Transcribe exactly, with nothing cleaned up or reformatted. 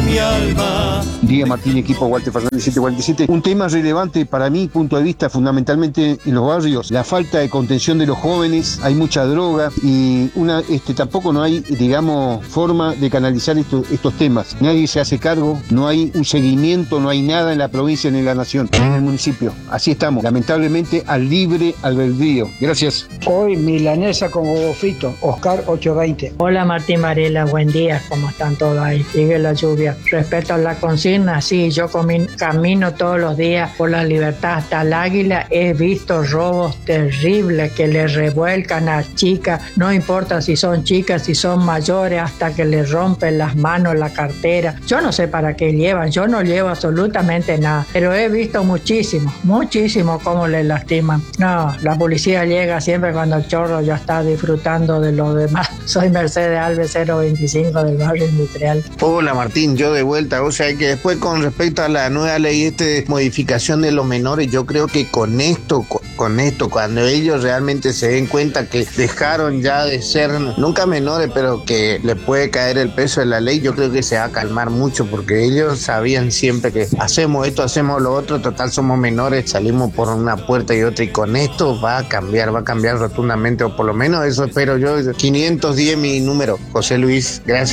mi alma. Día Martín, equipo Walter Fernández siete cuarenta y siete. Un tema relevante para mi punto de vista, fundamentalmente en los barrios, la falta de contención de los jóvenes, hay mucha droga y una, este, tampoco no hay, digamos, forma de canalizar esto, estos temas. Nadie se hace cargo, no hay un seguimiento, no hay nada en la provincia ni en la nación, ni en el municipio. Así estamos, lamentablemente, al libre albedrío. Gracias. Hoy milanesa con huevo frito, Oscar ocho veinte. Hola Martín Varela, buen día, ¿cómo están todos ahí? Sigue la lluvia. Respecto a la consigna, sí, yo comi- camino todos los días por la Libertad hasta el Águila, he visto robos terribles que le revuelcan a chicas, no importa si son chicas, si son mayores, hasta que le rompen las manos, la cartera. Yo no sé para qué llevan, yo no llevo absolutamente nada, pero he visto muchísimo, muchísimo cómo le lastiman. No, la policía llega siempre cuando el chorro ya está disfrutando de lo demás. Soy Mercedes Alves cero veinticinco del barrio industrial. Hola Martín, yo de vuelta, o sea que después con respecto a la nueva ley este modificación de los menores, yo creo que con esto, con, con esto, cuando ellos realmente se den cuenta que dejaron ya de ser, nunca menores, pero que le puede caer el peso de la ley, yo creo que se va a calmar mucho, porque ellos sabían siempre que hacemos esto, hacemos lo otro, total somos menores, salimos por una puerta y otra, y con esto va a cambiar, va a cambiar rotundamente, o por lo menos eso espero yo. Quinientos diez mi número, José Luis, gracias.